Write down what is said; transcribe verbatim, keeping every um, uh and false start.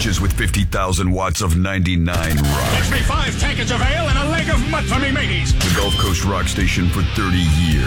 beverages with fifty thousand watts of ninety-nine rock. Fetch me five tankards of ale and a leg of mud for me mateys. The Gulf Coast Rock Station for thirty years.